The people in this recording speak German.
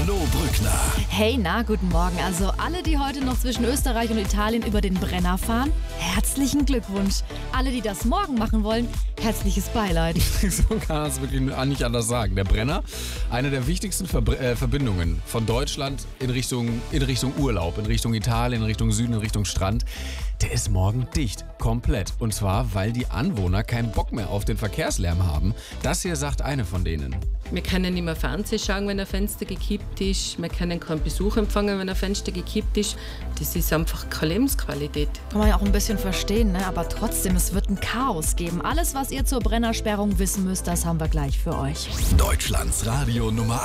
Flo Brückner. Hey, guten Morgen. Also alle, die heute noch zwischen Österreich und Italien über den Brenner fahren, herzlichen Glückwunsch. Alle, die das morgen machen wollen, herzliches Beileid. So kann man es wirklich nicht anders sagen. Der Brenner, eine der wichtigsten Verbindungen von Deutschland in Richtung Urlaub, in Richtung Italien, in Richtung Süden, in Richtung Strand, der ist morgen dicht. Komplett. Und zwar, weil die Anwohner keinen Bock mehr auf den Verkehrslärm haben. Das hier sagt eine von denen. Wir können nicht mehr Fernsehen schauen, wenn ein Fenster gekippt ist. Wir können keinen Besuch empfangen, wenn ein Fenster gekippt ist. Das ist einfach keine Lebensqualität. Kann man ja auch ein bisschen verstehen, ne? Aber trotzdem, es wird ein Chaos geben. Alles, was ihr zur Brennersperrung wissen müsst, das haben wir gleich für euch. Deutschlands Radio Nummer